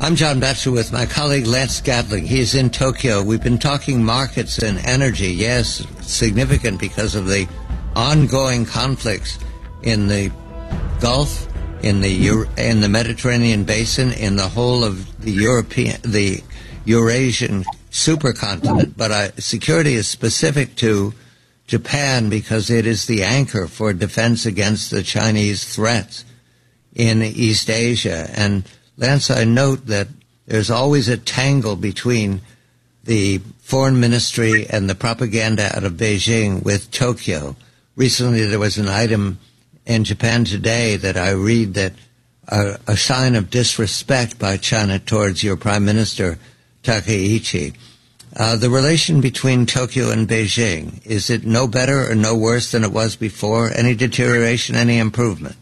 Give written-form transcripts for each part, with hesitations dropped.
I'm John Batchelor with my colleague Lance Gatling. He's in Tokyo. We've been talking markets and energy. Yes, significant because of the ongoing conflicts in the Gulf, in the Mediterranean basin, in the whole of the Eurasian supercontinent. But security is specific to Japan because it is the anchor for defense against the Chinese threats in East Asia. And Lance, I note that there's always a tangle between the foreign ministry and the propaganda out of Beijing with Tokyo. Recently, there was an item in Japan Today that I read that a sign of disrespect by China towards your Prime Minister, Takaichi. The relation between Tokyo and Beijing, is it no better or no worse than it was before? Any deterioration, any improvement?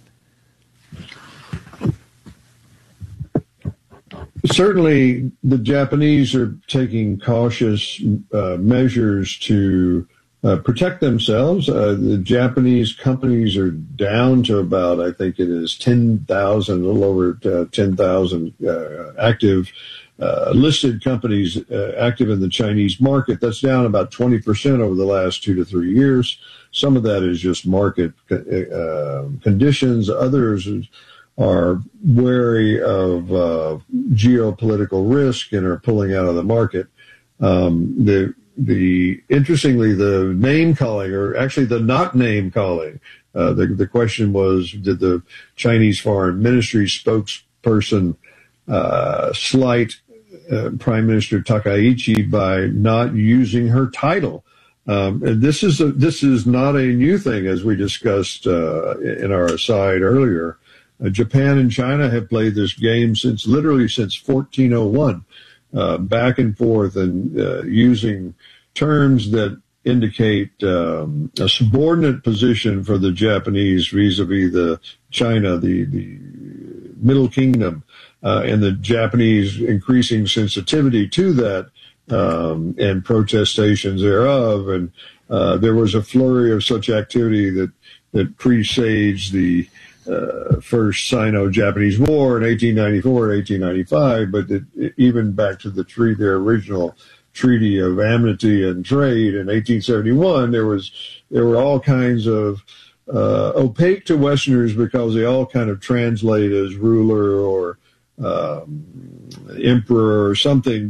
Certainly, the Japanese are taking cautious measures to protect themselves. The Japanese companies are down to about, I think it is 10,000, a little over 10,000 active listed companies active in the Chinese market. That's down about 20% over the last 2 to 3 years. Some of that is just market conditions. Others are wary of geopolitical risk and are pulling out of the market. Interestingly, the name calling, or actually the not name calling, the question was, did the Chinese Foreign Ministry spokesperson slight Prime Minister Takaichi by not using her title? And this is not a new thing, as we discussed in our aside earlier. Japan and China have played this game since 1401, back and forth, and using terms that indicate a subordinate position for the Japanese vis-a-vis the China, the Middle Kingdom, and the Japanese increasing sensitivity to that and protestations thereof. And there was a flurry of such activity that presaged the first Sino-Japanese War in 1894, 1895, but even back to their original Treaty of Amity and Trade in 1871, there were all kinds of opaque to Westerners because they all kind of translate as ruler or emperor or something